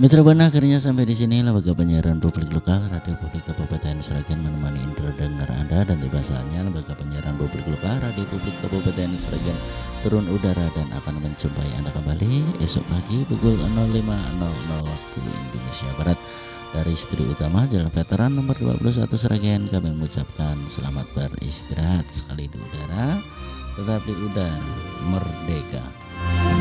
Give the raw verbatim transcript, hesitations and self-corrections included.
Mitra Buana, akhirnya sampai di sini lembaga penyiaran publik lokal Radio Publik Kabupaten Sragen menemani indera dengar Anda, dan tiba saatnya lembaga penyiaran publik lokal Radio Publik Kabupaten Sragen turun udara dan akan menjumpai Anda kembali esok pagi pukul nol lima nol nol waktu Indonesia Barat. Dari studio utama Jalan Veteran nomor dua puluh satu Sragen, kami mengucapkan selamat beristirahat sekali di udara, tetap di udara merdeka.